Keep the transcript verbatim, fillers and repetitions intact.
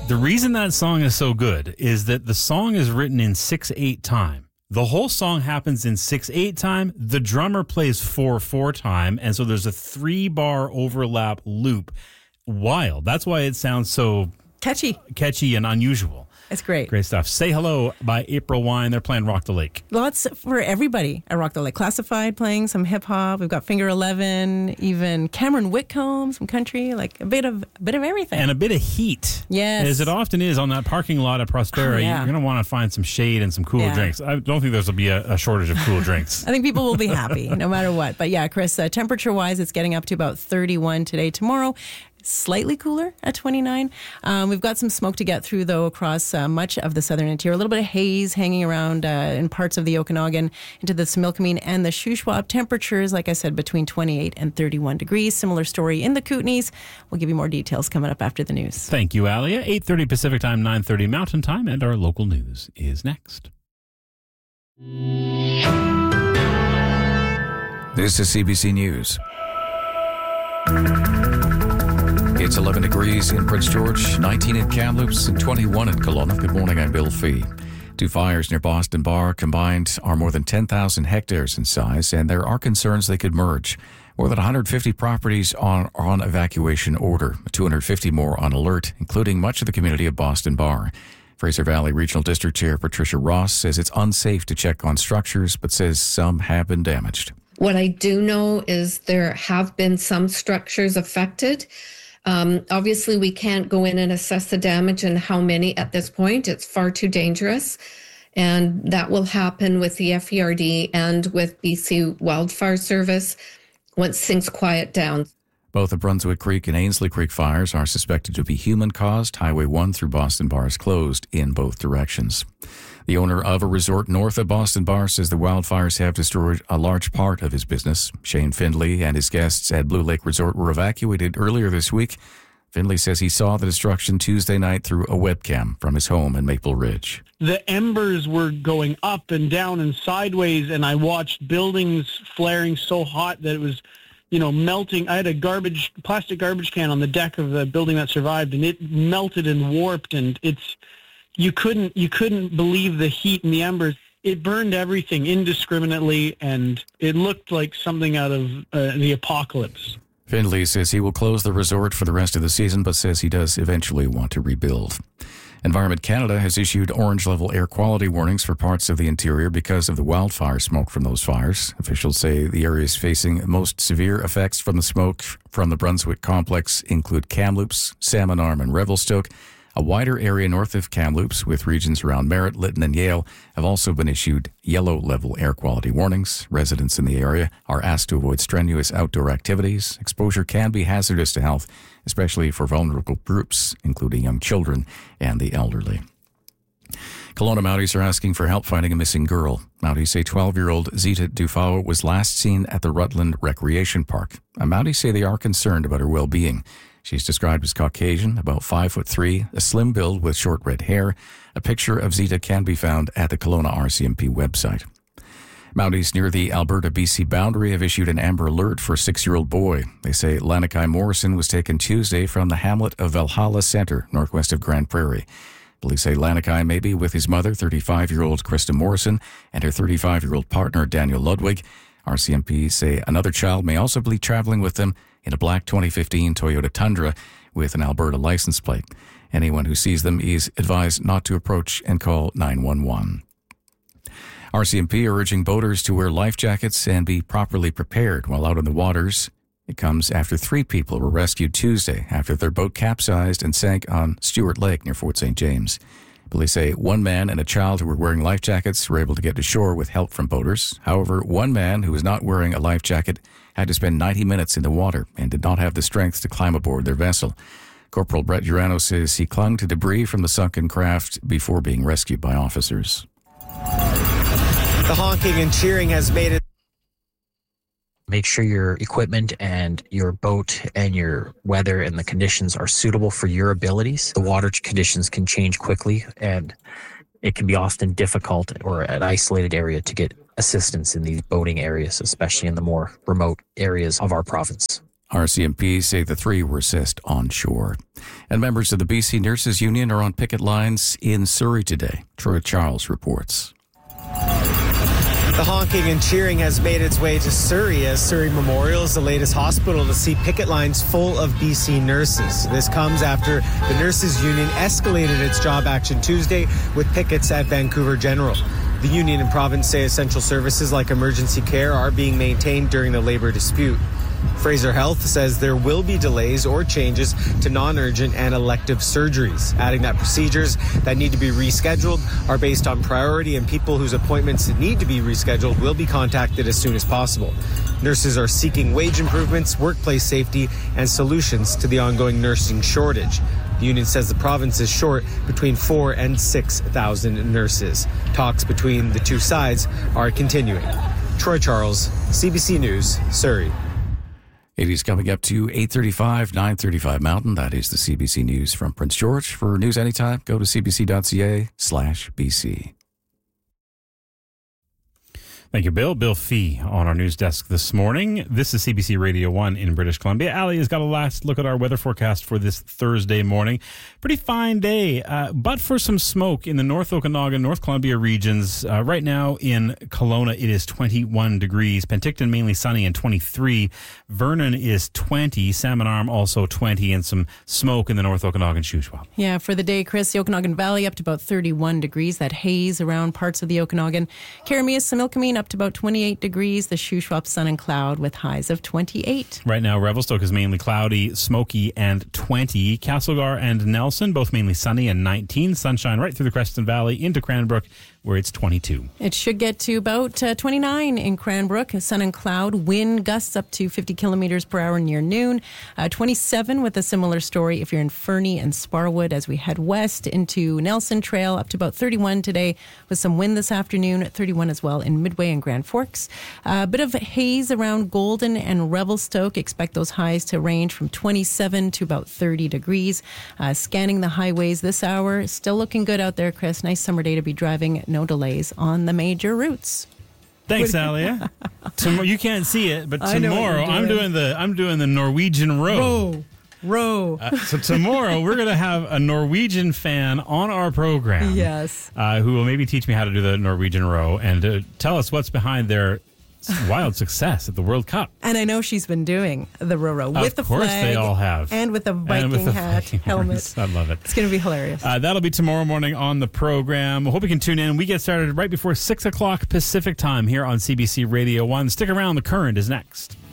The reason that song is so good is that the song is written in six eight time. The whole song happens in six eight time. The drummer plays four four time, and so there's a three-bar overlap loop. Wild. That's why it sounds so catchy, catchy and unusual. It's great. Great stuff. Say Hello by April Wine. They're playing Rock the Lake. Lots for everybody at Rock the Lake. Classified playing some hip hop. We've got Finger Eleven, even Cameron Whitcomb, some country, like a bit of a bit of everything. And a bit of heat. Yes. As it often is on that parking lot at Prospera. Oh, yeah. You're going to want to find some shade and some cooler Yeah. drinks. I don't think there's will be a, a shortage of cool drinks. I think people will be happy no matter what. But yeah, Chris, uh, temperature-wise, it's getting up to about thirty-one today. Tomorrow, slightly cooler at twenty-nine. Um, we've got some smoke to get through, though, across uh, much of the southern interior. A little bit of haze hanging around uh, in parts of the Okanagan into the Similkameen and the Shuswap. Temperatures, like I said, between twenty-eight and thirty-one degrees. Similar story in the Kootenays. We'll give you more details coming up after the news. Thank you, Alia. eight thirty Pacific Time, nine thirty Mountain Time, and our local news is next. This is C B C News. It's eleven degrees in Prince George, nineteen in Kamloops, and twenty-one in Kelowna. Good morning, I'm Bill Fee. Two fires near Boston Bar combined are more than ten thousand hectares in size, and there are concerns they could merge. More than one hundred fifty properties are on evacuation order, two hundred fifty more on alert, including much of the community of Boston Bar. Fraser Valley Regional District Chair Patricia Ross says it's unsafe to check on structures, but says some have been damaged. What I do know is there have been some structures affected. Um, obviously, we can't go in and assess the damage and how many at this point. It's far too dangerous. And that will happen with the F E R D and with B C Wildfire Service once things quiet down. Both the Brunswick Creek and Ainslie Creek fires are suspected to be human-caused. Highway one through Boston Bar is closed in both directions. The owner of a resort north of Boston Bar says the wildfires have destroyed a large part of his business. Shane Findlay and his guests at Blue Lake Resort were evacuated earlier this week. Findlay says he saw the destruction Tuesday night through a webcam from his home in Maple Ridge. The embers were going up and down and sideways, and I watched buildings flaring so hot that it was, you know, melting. I had a garbage, plastic garbage can on the deck of the building that survived, and it melted and warped, and it's, you couldn't, you couldn't believe the heat and the embers. It burned everything indiscriminately, and it looked like something out of uh, the apocalypse. Findlay says he will close the resort for the rest of the season, but says he does eventually want to rebuild. Environment Canada has issued orange-level air quality warnings for parts of the interior because of the wildfire smoke from those fires. Officials say the areas facing most severe effects from the smoke from the Brunswick complex include Kamloops, Salmon Arm, and Revelstoke. A wider area north of Kamloops, with regions around Merritt, Lytton, and Yale, have also been issued yellow-level air quality warnings. Residents in the area are asked to avoid strenuous outdoor activities. Exposure can be hazardous to health, especially for vulnerable groups, including young children and the elderly. Kelowna Mounties are asking for help finding a missing girl. Mounties say twelve-year-old Zita Dufao was last seen at the Rutland Recreation Park. And Mounties say they are concerned about her well-being. She's described as Caucasian, about five foot three, a slim build with short red hair. A picture of Zita can be found at the Kelowna R C M P website. Mounties near the Alberta-B C boundary have issued an Amber Alert for a six-year-old boy. They say Lanakai Morrison was taken Tuesday from the hamlet of Valhalla Centre, northwest of Grand Prairie. Police say Lanakai may be with his mother, thirty-five-year-old Krista Morrison, and her thirty-five-year-old partner, Daniel Ludwig. R C M P say another child may also be traveling with them in a black twenty fifteen Toyota Tundra with an Alberta license plate. Anyone who sees them is advised not to approach and call nine one one. R C M P are urging boaters to wear life jackets and be properly prepared while out on the waters. It comes after three people were rescued Tuesday after their boat capsized and sank on Stewart Lake near Fort Saint James. Police say one man and a child who were wearing life jackets were able to get to shore with help from boaters. However, one man who was not wearing a life jacket had to spend ninety minutes in the water and did not have the strength to climb aboard their vessel. Corporal Brett Urano says he clung to debris from the sunken craft before being rescued by officers. The honking and cheering has made it. Make sure your equipment and your boat and your weather and the conditions are suitable for your abilities. The water conditions can change quickly, and it can be often difficult or an isolated area to get assistance in these boating areas, especially in the more remote areas of our province. R C M P say the three were assessed on shore. And members of the B C Nurses Union are on picket lines in Surrey today. Troy Charles reports. The honking and cheering has made its way to Surrey as Surrey Memorial is the latest hospital to see picket lines full of B C nurses. This comes after the Nurses Union escalated its job action Tuesday with pickets at Vancouver General. The union and province say essential services like emergency care are being maintained during the labor dispute. Fraser Health says there will be delays or changes to non-urgent and elective surgeries, adding that procedures that need to be rescheduled are based on priority and people whose appointments need to be rescheduled will be contacted as soon as possible. Nurses are seeking wage improvements, workplace safety, and solutions to the ongoing nursing shortage. The union says the province is short between four and six thousand nurses. Talks between the two sides are continuing. Troy Charles, C B C News, Surrey. It is coming up to eight thirty-five, nine thirty-five Mountain. That is the C B C News from Prince George. For news anytime, go to cbc.ca slash BC. Thank you, Bill. Bill Fee on our news desk this morning. This is C B C Radio one in British Columbia. Ali has got a last look at our weather forecast for this Thursday morning. Pretty fine day, uh, but for some smoke in the North Okanagan, North Columbia regions. Uh, right now in Kelowna, it is twenty-one degrees. Penticton mainly sunny and twenty-three. Vernon is twenty. Salmon Arm also twenty, and some smoke in the North Okanagan Shuswap. Yeah, for the day, Chris, the Okanagan Valley up to about thirty-one degrees. That haze around parts of the Okanagan. Karamias, Similkameen up to about twenty-eight degrees. The Shuswap sun and cloud with highs of twenty-eight. Right now, Revelstoke is mainly cloudy, smoky, and twenty. Castlegar and Nelson, both mainly sunny and nineteen. Sunshine right through the Creston Valley into Cranbrook, where it's twenty-two. It should get to about uh, twenty-nine in Cranbrook. Sun and cloud, wind gusts up to fifty kilometers per hour near noon. Uh, twenty-seven with a similar story if you're in Fernie and Sparwood as we head west into Nelson Trail, up to about thirty-one today with some wind this afternoon. thirty-one as well in Midway and Grand Forks. A uh, bit of haze around Golden and Revelstoke. Expect those highs to range from twenty-seven to about thirty degrees. Uh, scanning the highways this hour. Still looking good out there, Chris. Nice summer day to be driving. No delays on the major routes. Thanks, Alia. Tom- you can't see it, but I know what tomorrow you're doing. I'm doing the I'm doing the Norwegian row. Row, row. Uh, so tomorrow we're going to have a Norwegian fan on our program. Yes. Uh, who will maybe teach me how to do the Norwegian row and uh, tell us what's behind their wild success at the World Cup. And I know she's been doing the row row with the Of course flag. they all have. And with the Viking And with the hat, Viking helmet. horns. I love it. It's going to be hilarious. Uh, that'll be tomorrow morning on the program. Hope you can tune in. We get started right before six o'clock Pacific time here on C B C Radio one. Stick around. The Current is next.